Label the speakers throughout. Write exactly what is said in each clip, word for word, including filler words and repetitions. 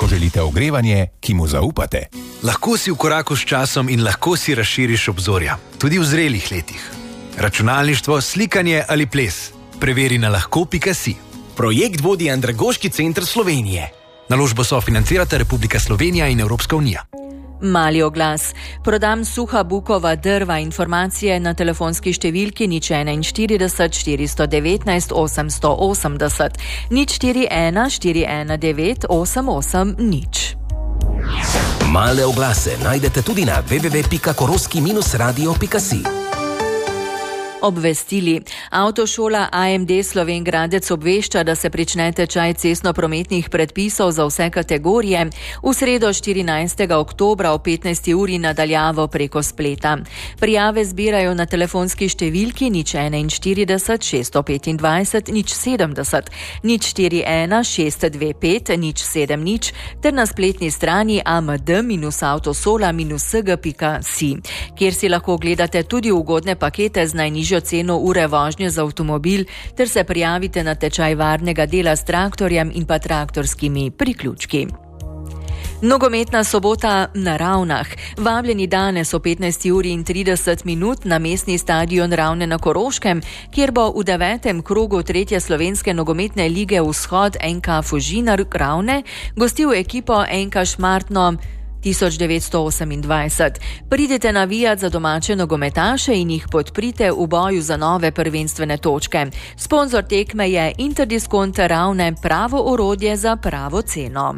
Speaker 1: želite ogrevanje, ki mu zaupate.
Speaker 2: Lahko si v koraku s časom in lahko si razširiš obzorja, tudi v zrelih letih. Računalništvo, slikanje ali ples. Preveri na lahko pika si.
Speaker 3: Projekt vodi Andragoški center Slovenije.
Speaker 2: Naložbo sofinancirata Republika Slovenija in Evropska unija.
Speaker 4: Mali oglas. Prodam suha bukova drva. Informacije na telefonski številki nič štiriinštirideset štiristo devetnajst osemsto osemdeset, nič štiri ena štiri ena devet osem osem nič.
Speaker 3: Male oglase najdete tudi na w w w pika koroski radio pika si.
Speaker 4: Obvestili. Avtošola A M D Slovenj Gradec obvešča, da se prične tečaj cestnoprometnih predpisov za vse kategorije v sredo štirinajstega oktobra ob petnajsti uri nadaljavo preko spleta. Prijave zbirajo na telefonski številki nič štiriinštirideset šeststo petindvajset nič sedemdeset, nič štiri ena šest dve pet nič sedem nič ter na spletni strani a m d avtosola s g pika si, kjer si lahko gledate tudi ugodne pakete z najnižjim ceno ure vožnje z avtomobil ter se prijavite na tečaj varnega dela s traktorjem in pa traktorskimi priključki. Nogometna sobota na Ravnah. Vabljeni danes o petnajsti uri in trideset minut na mestni stadion Ravne na Koroškem, kjer bo v devetem krogu tretje slovenske nogometne lige Vzhod N K Fužinar Ravne gostil ekipo N K Šmartno tisoč devetsto osemindvajset. Pridite navijat za domače nogometaše in jih podprite v boju za nove prvenstvene točke. Sponzor tekme je Interdiskont Ravne, pravo orodje za pravo ceno.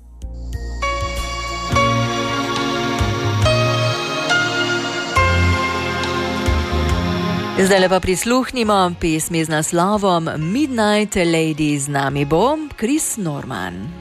Speaker 4: Zdaj pa prisluhnimo pesmi z naslovom Midnight Lady. Z nami bo Chris Norman.